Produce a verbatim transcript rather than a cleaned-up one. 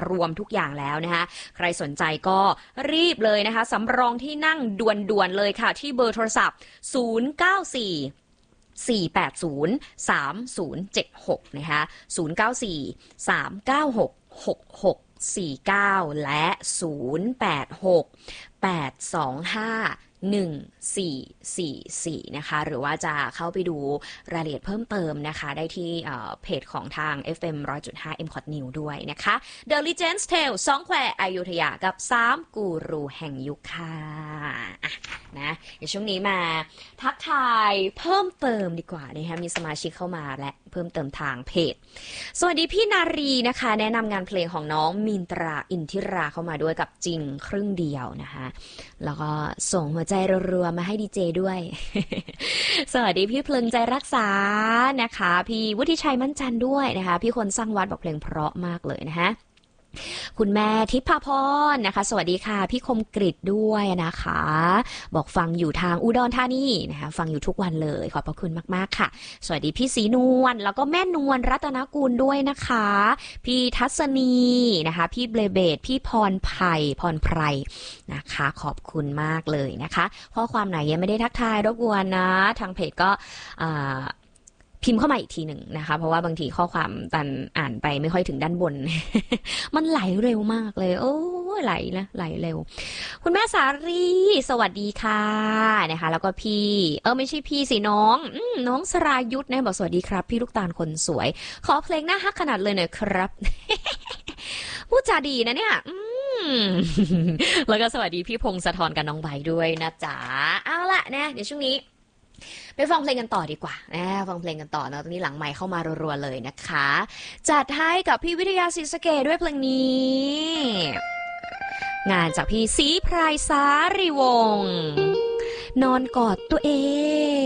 รวมทุกอย่างแล้วนะคะใครสนใจก็รีบเลยนะคะสำรองที่นั่งด่วนๆเลยค่ะที่เบอร์โทรศัพท์ศูนย์ เก้า สี่ สี่ แปด ศูนย์ สาม ศูนย์ เจ็ด หกนะคะศูนย์ เก้า สี่ สาม เก้า หก หก หก สี่ เก้าและศูนย์ แปด หก แปด สอง ห้า หนึ่ง สี่ สี่ สี่นะคะหรือว่าจะเข้าไปดูรายละเอียดเพิ่มเติมนะคะได้ที่เพจของทาง เอฟ เอ็ม หนึ่งร้อยจุดห้า เอ็ม คอท New ด้วยนะคะ The Legends Tale สองแควอยุธยากับสามกูรูแห่งยุคค่ะอ่ะนะเดี๋ยวช่วงนี้มาทักทายเพิ่มเติมดีกว่านะคะมีสมาชิกเข้ามาและเพิ่มเติมทางเพจสวัสดีพี่นารีนะคะแนะนำงานเพลงของน้องมินตราอินทิราเข้ามาด้วยกับจริงครึ่งเดียวนะคะแล้วก็ส่งหัวใจรัวๆมาให้ดีเจด้วย สวัสดีพี่เพลิงใจรักษานะคะพี่วุฒิชัยมั่นจันด้วยนะคะพี่คนสร้างวัดบอกเพลงเพราะมากเลยนะคะคุณแม่ทิพาพรนะคะสวัสดีค่ะพี่คมกริตด้วยนะคะบอกฟังอยู่ทางอุดรธานีนะคะฟังอยู่ทุกวันเลยขอบพระคุณมากๆค่ะสวัสดีพี่ศรีนวลแล้วก็แม่นวลรัตนกุลด้วยนะคะพี่ทัศนีนะคะพี่เบลเบดพี่พรไผ่พรไพรนะคะขอบคุณมากเลยนะคะข้อความไหนยังไม่ได้ทักทายรบกวนนะทางเพจก็อ่าพิมพ์เข้ามาอีกทีหนึ่งนะคะเพราะว่าบางทีข้อความตันอ่านไปไม่ค่อยถึงด้านบน มันไหลเร็วมากเลยโอ้ไหลนะไหลเร็วคุณแม่สารีสวัสดีค่ะนะคะแล้วก็พี่เออไม่ใช่พี่สิน้องอืน้องสรายุทธนะบอกสวัสดีครับพี่ลูกตาลคนสวยขอเพลงน่าฮักขนาดเลยหน่อยครับ พูดจาดีนะเนี่ยอืม แล้วก็สวัสดีพี่พงศธรกับน้องใบด้วยนะจ๊ะเอาละนะเดี๋ยวช่วงนี้ไปฟังเพลงกันต่อดีกว่านะฟังเพลงกันต่อเนาะตอนนี้หลังไมค์เข้ามารัวๆเลยนะคะจัดให้กับพี่วิทยาศรีสะเกษด้วยเพลงนี้งานจากพี่ศรีไพรสารีวงศ์นอนกอดตัวเอง